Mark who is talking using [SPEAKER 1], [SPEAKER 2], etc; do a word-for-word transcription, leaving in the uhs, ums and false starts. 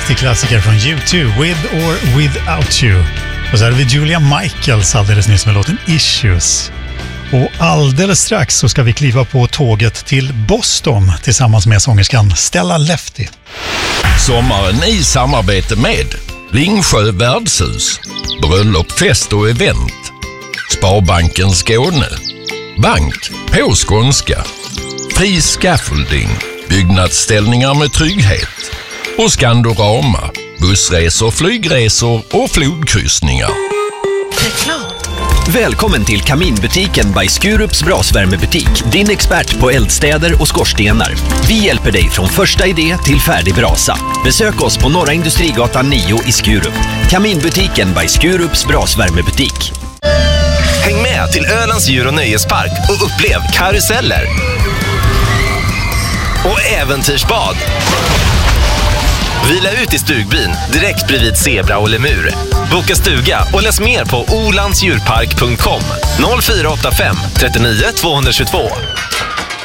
[SPEAKER 1] riktig klassiker från U två, With or Without You. Och så hade vi Julia Michaels alldeles nyss med låten Issues. Och alldeles strax så ska vi kliva på tåget till Boston tillsammans med sångerskan Stella Lefty.
[SPEAKER 2] Sommaren i samarbete med Ringsjö värdshus, bröllop, fest och event, Sparbanken Skåne, Bank på skånska, Fri Scaffolding, byggnadsställningar med trygghet och Skandorama, bussresor, flygresor och flodkryssningar.
[SPEAKER 3] Reklam. Välkommen till Kaminbutiken by Skurups brasvärmebutik, din expert på eldstäder och skorstenar. Vi hjälper dig från första idé till färdig brasa. Besök oss på Norra Industrigatan nio i Skurup. Kaminbutiken by Skurups brasvärmebutik.
[SPEAKER 4] Häng med till Ölands djur- och nöjespark och upplev karuseller och äventyrsbad. Vila ut i stugbyn direkt bredvid zebra och lemur. Boka stuga och läs mer på olandsdjurpark punkt com noll fyra åtta fem trettionio tvåhundratjugotvå.